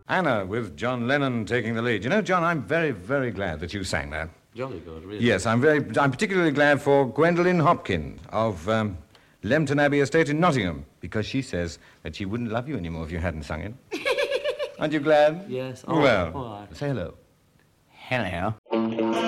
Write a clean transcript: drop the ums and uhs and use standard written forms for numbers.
Anna, with John Lennon taking the lead. You know, John, I'm very, very glad that you sang that. Jolly good, really. Yes, I'm particularly glad for Gwendolen Hopkin of Lempton Abbey Estate in Nottingham, because she says that she wouldn't love you anymore if you hadn't sung it. Aren't you glad? Yes. Oh, well, all right. say hello. Hello.